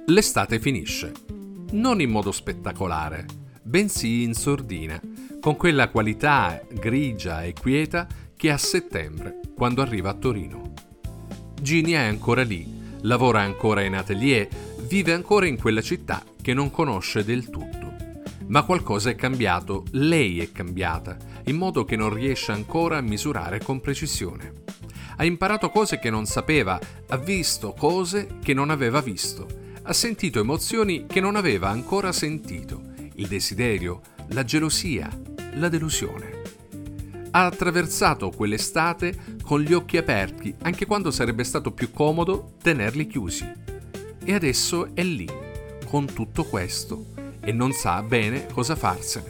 L'estate finisce, non in modo spettacolare, bensì in sordina, con quella qualità grigia e quieta che ha a settembre, quando arriva a Torino. Ginia è ancora lì, lavora ancora in atelier, vive ancora in quella città che non conosce del tutto. Ma qualcosa è cambiato, lei è cambiata, in modo che non riesce ancora a misurare con precisione. Ha imparato cose che non sapeva, ha visto cose che non aveva visto, ha sentito emozioni che non aveva ancora sentito, il desiderio, la gelosia, la delusione. Ha attraversato quell'estate con gli occhi aperti, anche quando sarebbe stato più comodo tenerli chiusi. E adesso è lì, con tutto questo, e non sa bene cosa farsene.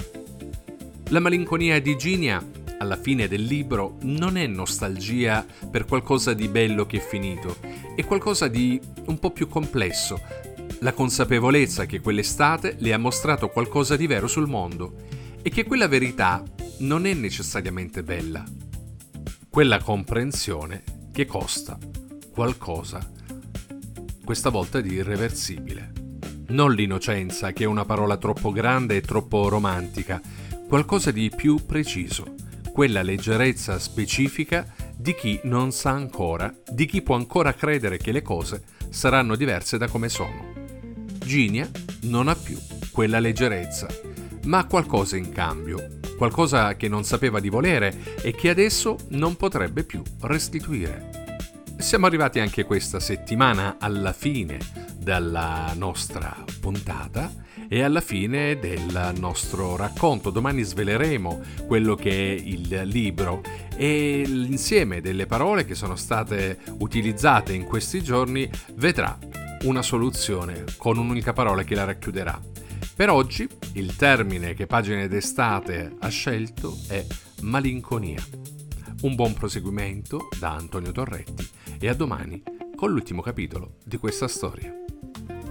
La malinconia di Ginia, alla fine del libro, non è nostalgia per qualcosa di bello che è finito, è qualcosa di un po' più complesso, la consapevolezza che quell'estate le ha mostrato qualcosa di vero sul mondo e che quella verità non è necessariamente bella. Quella comprensione che costa qualcosa, questa volta di irreversibile. Non l'innocenza, che è una parola troppo grande e troppo romantica, qualcosa di più preciso, quella leggerezza specifica di chi non sa ancora, di chi può ancora credere che le cose saranno diverse da come sono. Ginia non ha più quella leggerezza, ma ha qualcosa in cambio, qualcosa che non sapeva di volere e che adesso non potrebbe più restituire. Siamo arrivati anche questa settimana alla fine della nostra puntata e alla fine del nostro racconto. Domani sveleremo quello che è il libro e l'insieme delle parole che sono state utilizzate in questi giorni vedrà una soluzione con un'unica parola che la racchiuderà. Per oggi il termine che Pagine d'Estate ha scelto è malinconia. Un buon proseguimento da Antonio Torretti e a domani con l'ultimo capitolo di questa storia.